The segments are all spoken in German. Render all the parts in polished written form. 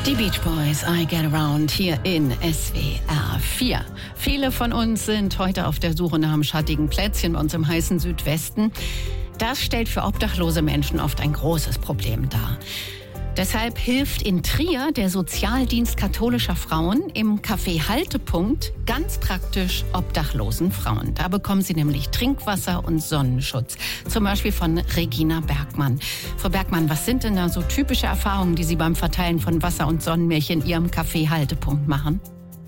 Die Beach Boys, I Get Around, hier in SWR 4. Viele von uns sind heute auf der Suche nach einem schattigen Plätzchen bei uns im heißen Südwesten. Das stellt für obdachlose Menschen oft ein großes Problem dar. Deshalb hilft in Trier der Sozialdienst katholischer Frauen im Café Haltepunkt ganz praktisch obdachlosen Frauen. Da bekommen sie nämlich Trinkwasser und Sonnenschutz. Zum Beispiel von Regina Bergmann. Frau Bergmann, was sind denn da so typische Erfahrungen, die Sie beim Verteilen von Wasser und Sonnenmilch in Ihrem Café Haltepunkt machen?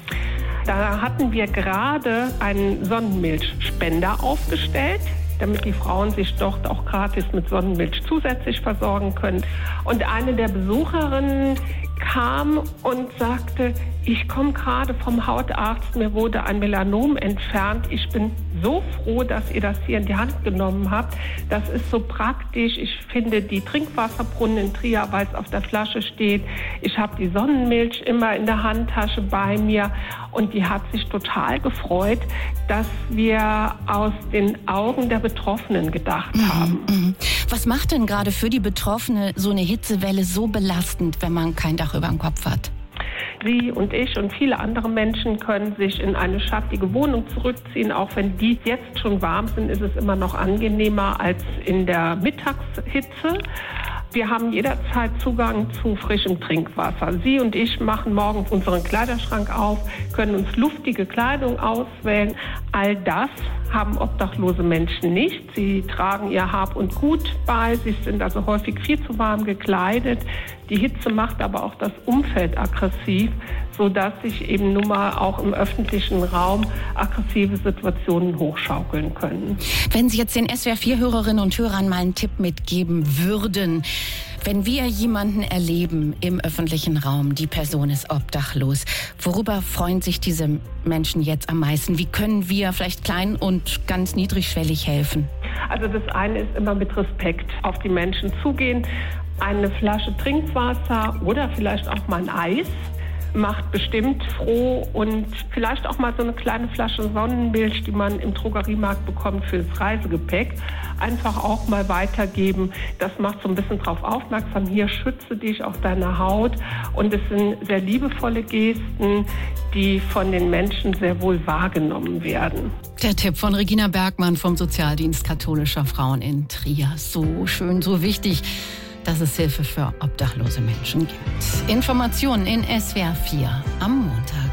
Da hatten wir gerade einen Sonnenmilchspender aufgestellt, damit die Frauen sich dort auch gratis mit Sonnenmilch zusätzlich versorgen können. Und eine der Besucherinnen kam und sagte, ich komme gerade vom Hautarzt, mir wurde ein Melanom entfernt. Ich bin so froh, dass ihr das hier in die Hand genommen habt. Das ist so praktisch. Ich finde die Trinkwasserbrunnen in Trier, weil es auf der Flasche steht. Ich habe die Sonnenmilch immer in der Handtasche bei mir. Und die hat sich total gefreut, dass wir aus den Augen der Betroffenen gedacht haben. Was macht denn gerade für die Betroffene so eine Hitzewelle so belastend, wenn man kein Dach über dem Kopf hat? Sie und ich und viele andere Menschen können sich in eine schattige Wohnung zurückziehen. Auch wenn die jetzt schon warm sind, ist es immer noch angenehmer als in der Mittagshitze. Wir haben jederzeit Zugang zu frischem Trinkwasser. Sie und ich machen morgens unseren Kleiderschrank auf, können uns luftige Kleidung auswählen. All das haben obdachlose Menschen nicht. Sie tragen ihr Hab und Gut bei sich, sind also häufig viel zu warm gekleidet. Die Hitze macht aber auch das Umfeld aggressiv, sodass sich eben nun mal auch im öffentlichen Raum aggressive Situationen hochschaukeln können. Wenn Sie jetzt den SWR4-Hörerinnen und Hörern mal einen Tipp mitgeben würden, wenn wir jemanden erleben im öffentlichen Raum, die Person ist obdachlos, worüber freuen sich diese Menschen jetzt am meisten? Wie können wir vielleicht klein und ganz niedrigschwellig helfen? Also das eine ist immer mit Respekt auf die Menschen zugehen. Eine Flasche Trinkwasser oder vielleicht auch mal ein Eis macht bestimmt froh, und vielleicht auch mal so eine kleine Flasche Sonnenmilch, die man im Drogeriemarkt bekommt fürs Reisegepäck, einfach auch mal weitergeben. Das macht so ein bisschen darauf aufmerksam, hier schütze dich auf deiner Haut, und es sind sehr liebevolle Gesten, die von den Menschen sehr wohl wahrgenommen werden. Der Tipp von Regina Bergmann vom Sozialdienst katholischer Frauen in Trier. So schön, so wichtig, dass es Hilfe für obdachlose Menschen gibt. Informationen in SWR 4 am Montag.